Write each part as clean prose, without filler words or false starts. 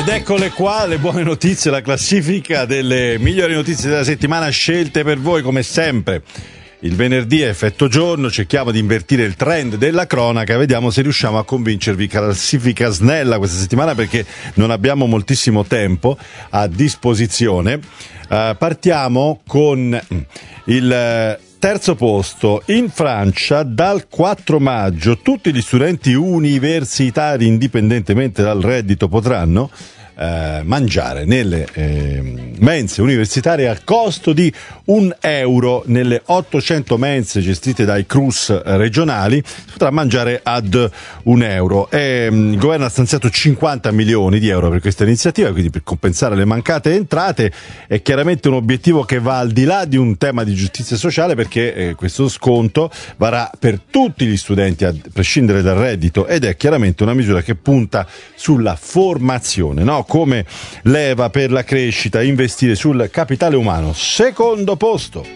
Ed eccole qua le buone notizie, la classifica delle migliori notizie della settimana scelte per voi come sempre. Il venerdì è effetto giorno, cerchiamo di invertire il trend della cronaca, vediamo se riusciamo a convincervi. Classifica snella questa settimana perché non abbiamo moltissimo tempo a disposizione. Partiamo con il terzo posto. In Francia dal 4 maggio tutti gli studenti universitari, indipendentemente dal reddito, potranno mangiare nelle mense universitarie al costo di €1 nelle 800 mense gestite dai CRUS regionali. Si potrà mangiare ad €1. Il governo ha stanziato 50 milioni di euro per questa iniziativa, quindi per compensare le mancate entrate. È chiaramente un obiettivo che va al di là di un tema di giustizia sociale, perché questo sconto varrà per tutti gli studenti a prescindere dal reddito, ed è chiaramente una misura che punta sulla formazione, no? Come leva per la crescita, investire sul capitale umano. Secondo posto.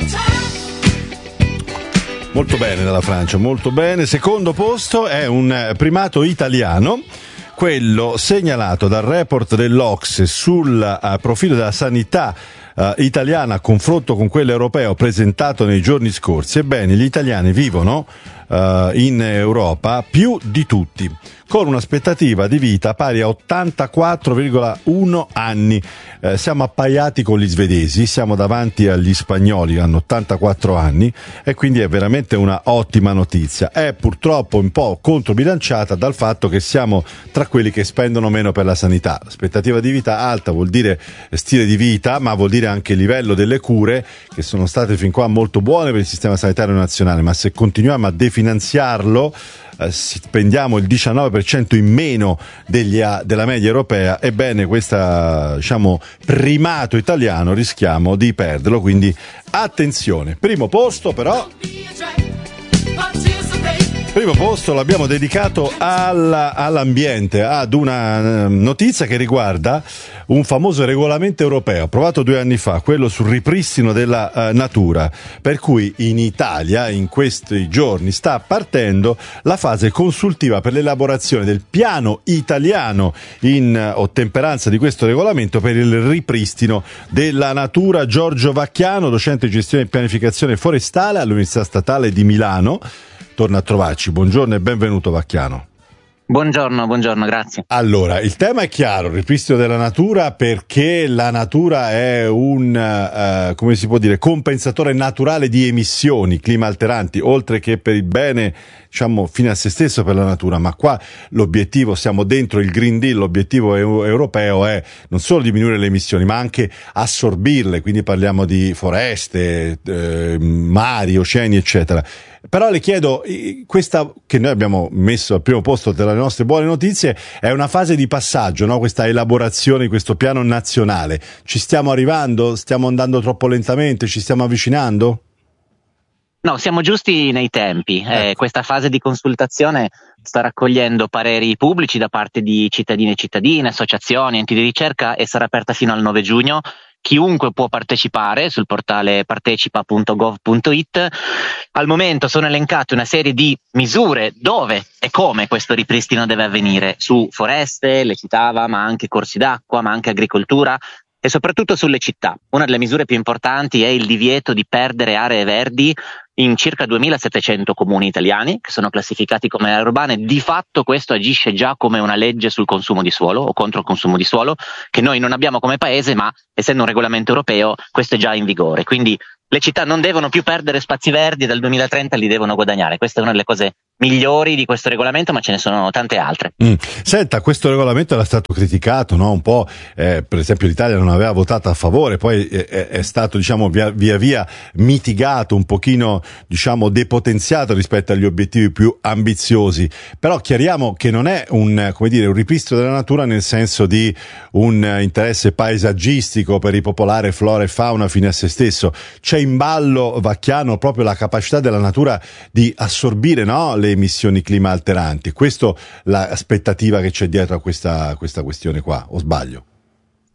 Molto bene dalla Francia, molto bene. Secondo posto è un primato italiano, quello segnalato dal report dell'Ocse sul profilo della sanità italiana a confronto con quello europeo presentato nei giorni scorsi. Ebbene, gli italiani vivono in Europa più di tutti, con un'aspettativa di vita pari a 84,1 anni. Siamo appaiati con gli svedesi, siamo davanti agli spagnoli che hanno 84 anni, e quindi è veramente una ottima notizia. È purtroppo un po' controbilanciata dal fatto che siamo tra quelli che spendono meno per la sanità. Aspettativa di vita alta vuol dire stile di vita, ma vuol dire anche livello delle cure, che sono state fin qua molto buone per il sistema sanitario nazionale, ma se continuiamo a definanziarlo spendiamo il 19% in meno della media europea. Ebbene, questo primato italiano rischiamo di perderlo, quindi attenzione. Primo posto l'abbiamo dedicato all'ambiente, ad una notizia che riguarda un famoso regolamento europeo approvato 2 anni fa, quello sul ripristino della natura, per cui in Italia in questi giorni sta partendo la fase consultiva per l'elaborazione del piano italiano in ottemperanza di questo regolamento per il ripristino della natura. Giorgio Vacchiano, docente di gestione e pianificazione forestale all'Università Statale di Milano, torna a trovarci. Buongiorno e benvenuto Vacchiano. Buongiorno, grazie. Allora, il tema è chiaro, il ripristino della natura, perché la natura è un, compensatore naturale di emissioni climalteranti, oltre che per il bene, fine a se stesso per la natura. Ma qua l'obiettivo, siamo dentro il Green Deal, l'obiettivo europeo è non solo diminuire le emissioni, ma anche assorbirle, quindi parliamo di foreste, mari, oceani, eccetera. Però le chiedo, questa che noi abbiamo messo al primo posto delle nostre buone notizie è una fase di passaggio, no? Questa elaborazione di questo piano nazionale. Ci stiamo arrivando? Stiamo andando troppo lentamente? Ci stiamo avvicinando? No, siamo giusti nei tempi. Questa fase di consultazione sta raccogliendo pareri pubblici da parte di cittadini e cittadine, associazioni, enti di ricerca, e sarà aperta fino al 9 giugno. Chiunque può partecipare sul portale partecipa.gov.it. Al momento sono elencate una serie di misure dove e come questo ripristino deve avvenire, su foreste, le citava, ma anche corsi d'acqua, ma anche agricoltura, e soprattutto sulle città. Una delle misure più importanti è il divieto di perdere aree verdi in circa 2700 comuni italiani che sono classificati come aree urbane. Di fatto questo agisce già come una legge sul consumo di suolo o contro il consumo di suolo, che noi non abbiamo come paese, ma essendo un regolamento europeo questo è già in vigore. Quindi le città non devono più perdere spazi verdi e dal 2030 li devono guadagnare. Questa è una delle cose migliori di questo regolamento, ma ce ne sono tante altre. Senta, questo regolamento era stato criticato, no? Un po', per esempio l'Italia non aveva votato a favore, poi è stato via via mitigato, un pochino depotenziato rispetto agli obiettivi più ambiziosi. Però chiariamo che non è un ripristino della natura nel senso di un interesse paesaggistico per ripopolare flora e fauna fine a se stesso. C'è in ballo, Vacchiano, proprio la capacità della natura di assorbire, no, le emissioni climalteranti. Questo l'aspettativa che c'è dietro a questa questione qua, o sbaglio?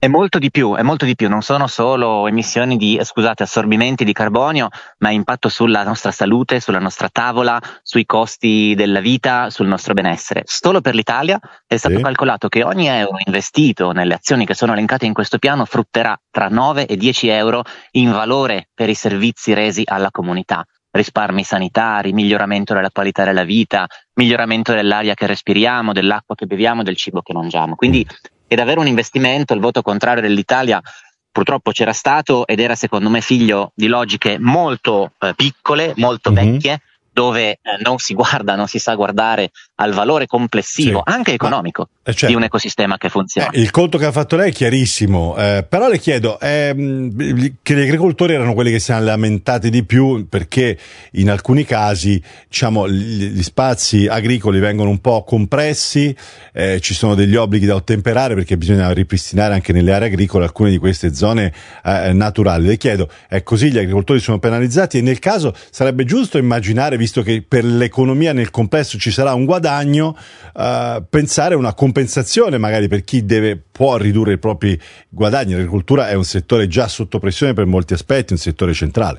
È molto di più, non sono solo assorbimenti di carbonio, ma impatto sulla nostra salute, sulla nostra tavola, sui costi della vita, sul nostro benessere. Solo per l'Italia è stato calcolato che ogni euro investito nelle azioni che sono elencate in questo piano frutterà tra 9 e 10 euro in valore per i servizi resi alla comunità. Risparmi sanitari, miglioramento della qualità della vita, miglioramento dell'aria che respiriamo, dell'acqua che beviamo, del cibo che mangiamo. Quindi è davvero un investimento. Il voto contrario dell'Italia purtroppo c'era stato ed era secondo me figlio di logiche molto piccole, molto vecchie, dove non si sa guardare al valore complessivo, anche economico, di un ecosistema che funziona. Il conto che ha fatto lei è chiarissimo, però le chiedo che gli agricoltori erano quelli che si hanno lamentati di più, perché in alcuni casi gli spazi agricoli vengono un po' compressi, ci sono degli obblighi da ottemperare perché bisogna ripristinare anche nelle aree agricole alcune di queste zone naturali. Le chiedo, è così, gli agricoltori sono penalizzati, e nel caso sarebbe giusto immaginare, visto che per l'economia nel complesso ci sarà un guadagno, pensare a una compensazione magari per chi può ridurre i propri guadagni. L'agricoltura è un settore già sotto pressione per molti aspetti, un settore centrale.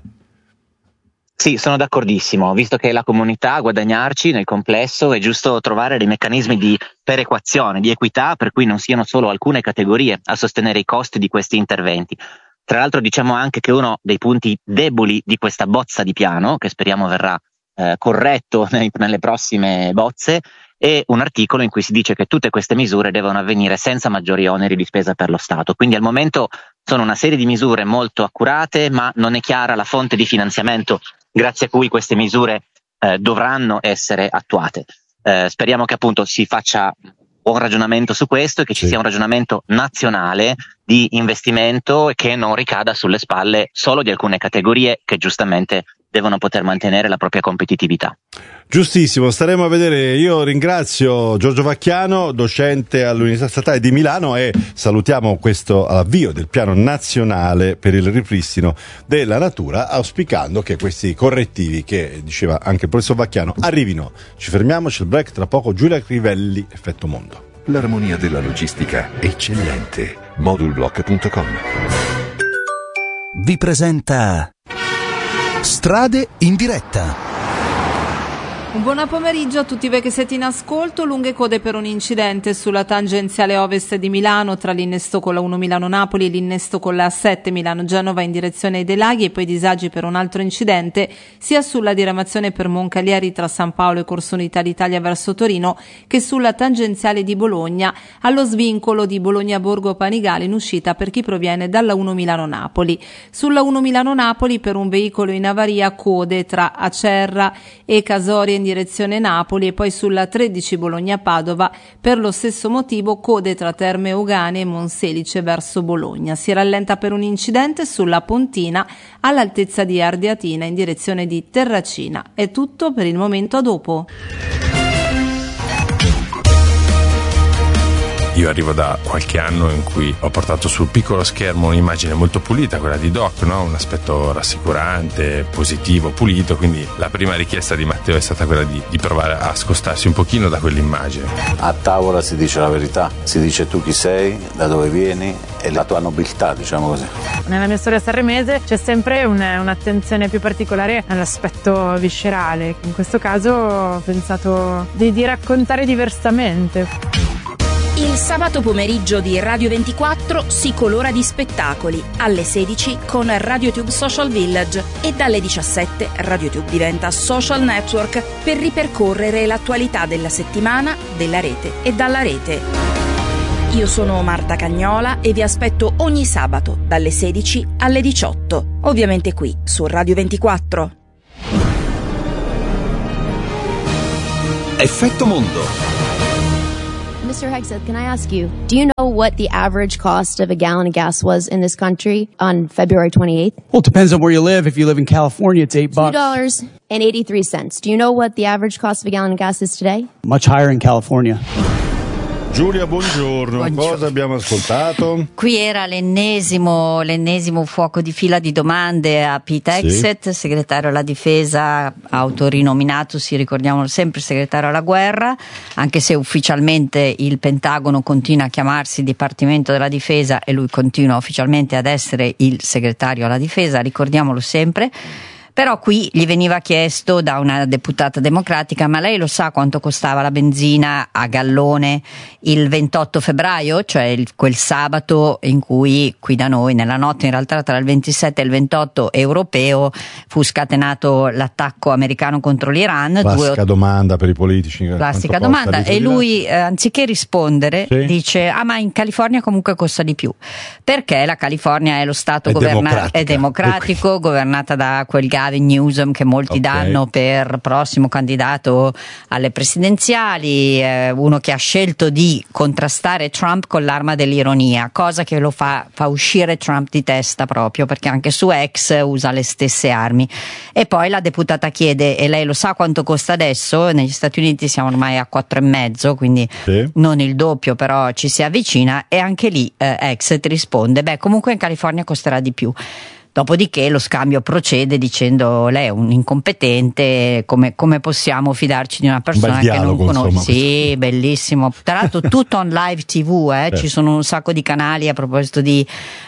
Sì, sono d'accordissimo. Visto che è la comunità a guadagnarci nel complesso, è giusto trovare dei meccanismi di perequazione, di equità, per cui non siano solo alcune categorie a sostenere i costi di questi interventi. Tra l'altro diciamo anche che uno dei punti deboli di questa bozza di piano, che speriamo verrà corretto nelle prossime bozze, è un articolo in cui si dice che tutte queste misure devono avvenire senza maggiori oneri di spesa per lo Stato. Quindi al momento sono una serie di misure molto accurate, ma non è chiara la fonte di finanziamento grazie a cui queste misure dovranno essere attuate. Speriamo che appunto si faccia un buon ragionamento su questo e che ci sia un ragionamento nazionale di investimento e che non ricada sulle spalle solo di alcune categorie che giustamente devono poter mantenere la propria competitività. Giustissimo, staremo a vedere. Io ringrazio Giorgio Vacchiano, docente all'Università Statale di Milano, e salutiamo questo avvio del piano nazionale per il ripristino della natura, auspicando che questi correttivi, che diceva anche il professor Vacchiano, arrivino. Ci fermiamo, c'è il break, tra poco Giulia Crivelli, Effetto Mondo. L'armonia della logistica eccellente. Modulblock.com vi presenta Strade in diretta. Un buon pomeriggio a tutti voi che siete in ascolto. Lunghe code per un incidente sulla tangenziale ovest di Milano tra l'innesto con la 1 Milano-Napoli e l'innesto con la 7 Milano-Genova in direzione dei Laghi, e poi disagi per un altro incidente sia sulla diramazione per Moncalieri tra San Paolo e Corso Unità d'Italia verso Torino, che sulla tangenziale di Bologna allo svincolo di Bologna-Borgo Panigale in uscita per chi proviene dalla 1 Milano-Napoli. Sulla 1 Milano-Napoli per un veicolo in avaria, code tra Acerra e Casoria in direzione Napoli, e poi sulla 13 Bologna-Padova per lo stesso motivo, code tra Terme Eugane e Monselice verso Bologna. Si rallenta per un incidente sulla Pontina all'altezza di Ardeatina in direzione di Terracina. È tutto per il momento, a dopo. Io arrivo da qualche anno in cui ho portato sul piccolo schermo un'immagine molto pulita, quella di Doc, no? Un aspetto rassicurante, positivo, pulito, quindi la prima richiesta di Matteo è stata quella di provare a scostarsi un pochino da quell'immagine. A tavola si dice la verità, si dice tu chi sei, da dove vieni e la tua nobiltà, diciamo così. Nella mia storia sanremese c'è sempre un'attenzione più particolare all'aspetto viscerale. In questo caso ho pensato di raccontare diversamente. Il sabato pomeriggio di Radio 24 si colora di spettacoli. Alle 16 con RadioTube Social Village, e dalle 17 RadioTube diventa social network per ripercorrere l'attualità della settimana, della rete e dalla rete. Io sono Marta Cagnola e vi aspetto ogni sabato dalle 16 alle 18, ovviamente qui su Radio 24. Effetto Mondo. Mr. Hegseth, can I ask you, do you know what the average cost of a gallon of gas was in this country on February 28th? Well, it depends on where you live. If you live in California, it's $8. $2.83. Do you know what the average cost of a gallon of gas is today? Much higher in California. Giulia, buongiorno. Cosa abbiamo ascoltato? Qui era l'ennesimo fuoco di fila di domande a Pete Hegseth, segretario alla difesa, autorinominato, ricordiamolo sempre, segretario alla guerra, anche se ufficialmente il Pentagono continua a chiamarsi Dipartimento della Difesa e lui continua ufficialmente ad essere il segretario alla difesa, ricordiamolo sempre. Però qui gli veniva chiesto da una deputata democratica: ma lei lo sa quanto costava la benzina a gallone il 28 febbraio, cioè quel sabato in cui qui da noi, nella notte in realtà tra il 27 e il 28 europeo, fu scatenato l'attacco americano contro l'Iran. Classica domanda per i politici. Classica domanda. E lui, anziché rispondere, dice: ma in California comunque costa di più, perché la California è lo stato democratico, governata da quel Gavin Newsom che molti danno per prossimo candidato alle presidenziali, uno che ha scelto di contrastare Trump con l'arma dell'ironia, cosa che lo fa uscire Trump di testa, proprio perché anche su X usa le stesse armi. E poi la deputata chiede: e lei lo sa quanto costa adesso? Negli Stati Uniti siamo ormai a 4,5, quindi non il doppio, però ci si avvicina, e anche lì Hegseth risponde: comunque in California costerà di più. Dopodiché lo scambio procede dicendo: lei è un incompetente, come possiamo fidarci di una persona che non conosce? Sì, bellissimo. Tra l'altro tutto on live TV, ci sono un sacco di canali. A proposito di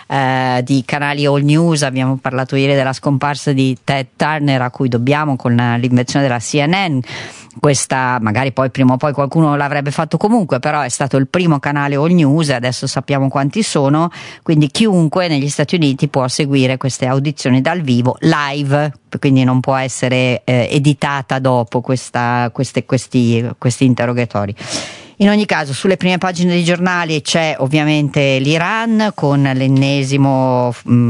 canali all news, abbiamo parlato ieri della scomparsa di Ted Turner, a cui dobbiamo con l'invenzione della CNN. Questa magari poi prima o poi qualcuno l'avrebbe fatto comunque, però è stato il primo canale all news, adesso sappiamo quanti sono, quindi chiunque negli Stati Uniti può seguire queste audizioni dal vivo live, quindi non può essere editata dopo questi interrogatori. In ogni caso, sulle prime pagine dei giornali c'è ovviamente l'Iran con l'ennesima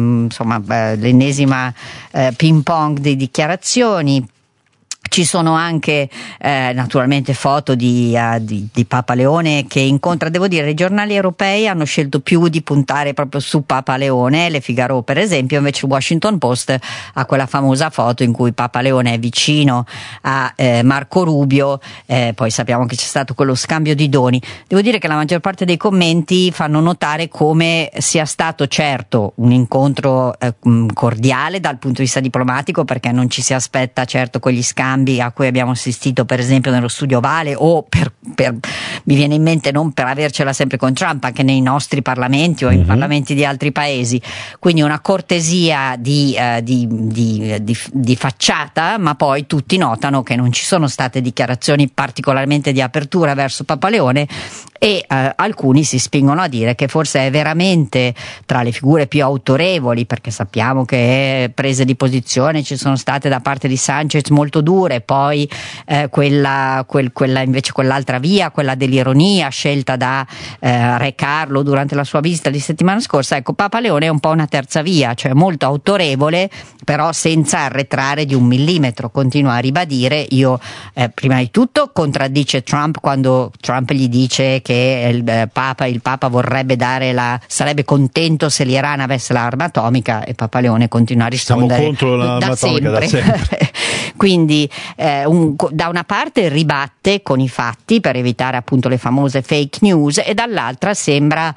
ping pong di dichiarazioni. Ci sono anche naturalmente foto di Papa Leone che incontra. Devo dire, i giornali europei hanno scelto più di puntare proprio su Papa Leone, Le Figaro per esempio, invece il Washington Post ha quella famosa foto in cui Papa Leone è vicino a Marco Rubio, poi sappiamo che c'è stato quello scambio di doni. Devo dire che la maggior parte dei commenti fanno notare come sia stato certo un incontro cordiale dal punto di vista diplomatico, perché non ci si aspetta certo quegli scambi a cui abbiamo assistito per esempio nello Studio Ovale, o mi viene in mente, non per avercela sempre con Trump, anche nei nostri parlamenti o in parlamenti di altri paesi. Quindi una cortesia di facciata, ma poi tutti notano che non ci sono state dichiarazioni particolarmente di apertura verso Papa Leone, e alcuni si spingono a dire che forse è veramente tra le figure più autorevoli, perché sappiamo che prese di posizione ci sono state da parte di Sanchez molto dure, poi quella invece quell'altra via, quella dell'ironia scelta da Re Carlo durante la sua visita di settimana scorsa. Ecco, Papa Leone è un po' una terza via, cioè molto autorevole, però senza arretrare di un millimetro. Continua a ribadire: io prima di tutto contraddice Trump quando Trump gli dice che il Papa vorrebbe sarebbe contento se l'Iran avesse l'arma atomica, e Papa Leone continua a rispondere: siamo contro l'arma atomica da sempre. Quindi da una parte ribatte con i fatti per evitare appunto le famose fake news, e dall'altra sembra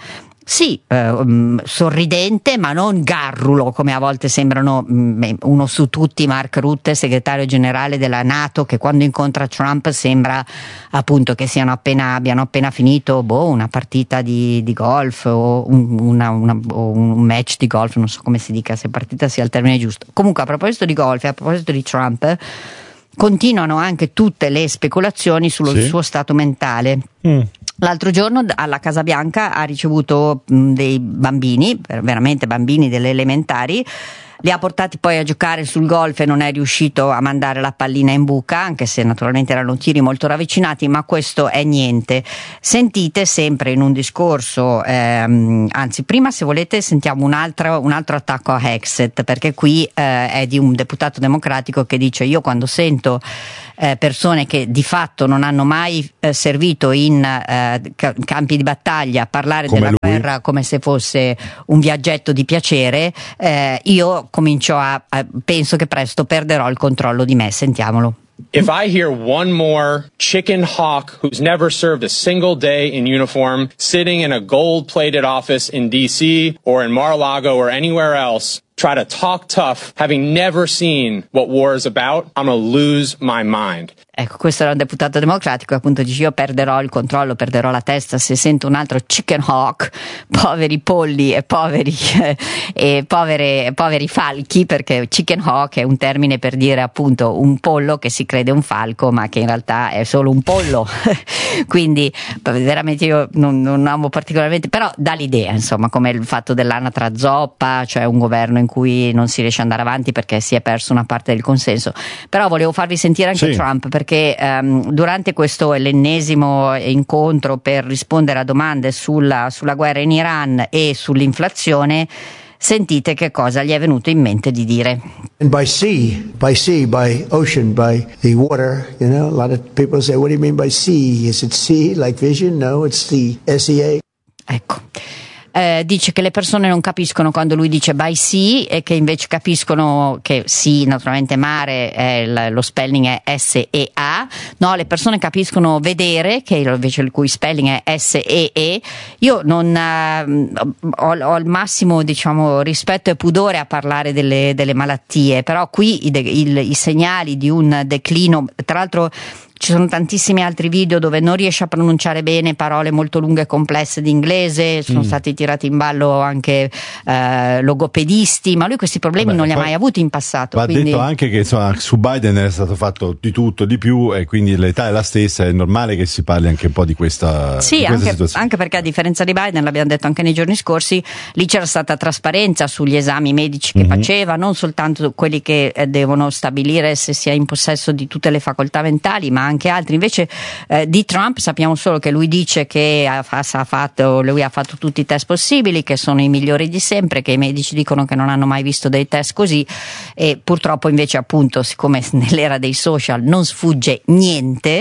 sorridente ma non garrulo, come a volte sembrano uno su tutti Mark Rutte, segretario generale della NATO, che quando incontra Trump sembra appunto che abbiano appena finito una partita di golf o un match di golf, non so come si dica, se partita sia il termine giusto. Comunque, a proposito di golf e a proposito di Trump, continuano anche tutte le speculazioni sullo suo stato mentale. L'altro giorno alla Casa Bianca ha ricevuto dei bambini, veramente bambini delle elementari, li ha portati poi a giocare sul golf e non è riuscito a mandare la pallina in buca, anche se naturalmente erano tiri molto ravvicinati, ma questo è niente. Sentite sempre in un discorso, anzi prima, se volete, sentiamo un altro attacco a Hegseth, perché qui è di un deputato democratico che dice: io quando sento persone che di fatto non hanno mai servito in campi di battaglia parlare come della guerra come se fosse un viaggetto di piacere, io comincio penso che presto perderò il controllo di me. Sentiamolo. If I hear one more chicken hawk who's never served a single day in uniform sitting in a gold-plated office in D.C. or in Mar-a-Lago or anywhere else try to talk tough, having never seen what war is about, I'm gonna lose my mind. Ecco, questo era un deputato democratico, appunto dice: io perderò il controllo, perderò la testa se sento un altro chicken hawk, poveri polli e poveri falchi, perché chicken hawk è un termine per dire appunto un pollo che si crede un falco ma che in realtà è solo un pollo. Quindi veramente io non amo particolarmente, però dà l'idea, insomma, come il fatto dell'anatra zoppa, cioè un governo in cui non si riesce ad andare avanti perché si è perso una parte del consenso. Però volevo farvi sentire anche Trump, perché durante questo l'ennesimo incontro per rispondere a domande sulla guerra in Iran e sull'inflazione, sentite che cosa gli è venuto in mente di dire. And by sea, by ocean, by the water, you know, a lot of people say, what do you mean by sea? Is it sea like vision? No, it's the SEA. Ecco. Dice che le persone non capiscono quando lui dice by sea e che invece capiscono che sea, naturalmente mare, lo spelling è SEA. No, le persone capiscono vedere, che invece il cui spelling è SEE. Io non ho il massimo, diciamo, rispetto e pudore a parlare delle malattie, però qui i segnali di un declino, tra l'altro ci sono tantissimi altri video dove non riesce a pronunciare bene parole molto lunghe e complesse di inglese, sono stati tirati in ballo anche logopedisti, ma lui questi problemi non li ha mai avuti in passato. Va detto anche che insomma su Biden è stato fatto di tutto, di più, e quindi l'età è la stessa, è normale che si parli anche un po' di questa, sì, di questa situazione. Anche perché a differenza di Biden, l'abbiamo detto anche nei giorni scorsi, lì c'era stata trasparenza sugli esami medici che faceva, non soltanto quelli che devono stabilire se si è in possesso di tutte le facoltà mentali, ma anche altri. Invece di Trump sappiamo solo che lui dice che lui ha fatto tutti i test possibili, che sono i migliori di sempre, che i medici dicono che non hanno mai visto dei test così, e purtroppo invece, appunto, siccome nell'era dei social non sfugge niente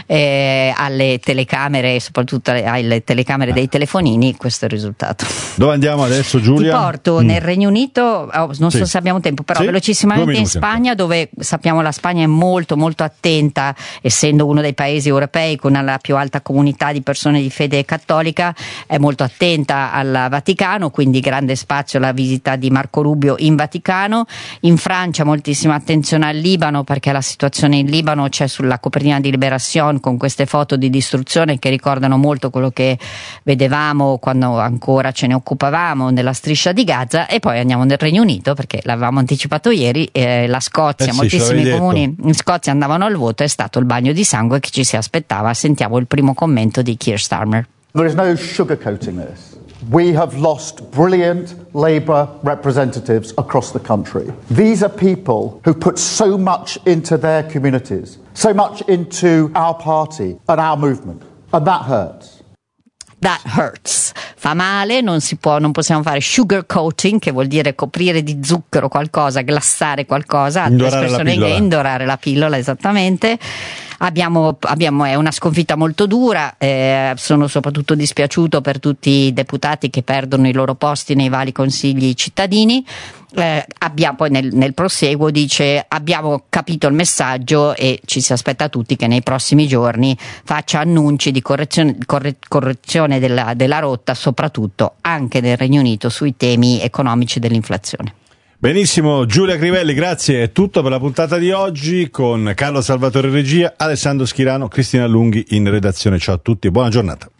alle telecamere, soprattutto alle telecamere dei telefonini, questo è il risultato. Dove andiamo adesso, Giulia? Ti porto nel Regno Unito, non so se abbiamo tempo, però velocissimamente in Spagna, dove sappiamo la Spagna è molto molto attenta, essendo uno dei paesi europei con la più alta comunità di persone di fede cattolica, è molto attenta al Vaticano, quindi grande spazio alla visita di Marco Rubio in Vaticano. In Francia moltissima attenzione al Libano, perché la situazione in Libano c'è sulla copertina di Libération con queste foto di distruzione che ricordano molto quello che vedevamo quando ancora ce ne occupavamo nella striscia di Gaza. E poi andiamo nel Regno Unito, perché l'avevamo anticipato ieri, la Scozia, moltissimi comuni in Scozia andavano al voto, è stato il bagno di sangue che ci si aspettava. Sentiamo il primo commento di Keir Starmer. There is no sugarcoating this. We have lost brilliant Labour representatives across the country. These are people who put so much into their communities, so much into our party and our movement, and that hurts. That hurts. Fa male, non possiamo fare sugar coating, che vuol dire coprire di zucchero qualcosa, glassare qualcosa, indorare la pillola, esattamente. È una sconfitta molto dura, sono soprattutto dispiaciuto per tutti i deputati che perdono i loro posti nei vari consigli cittadini. Poi nel proseguo dice: abbiamo capito il messaggio e ci si aspetta tutti che nei prossimi giorni faccia annunci di correzione della rotta, soprattutto anche nel Regno Unito, sui temi economici dell'inflazione. Benissimo, Giulia Crivelli, grazie. È tutto per la puntata di oggi, con Carlo Salvatore in regia, Alessandro Schirano, Cristina Lunghi in redazione. Ciao a tutti e buona giornata.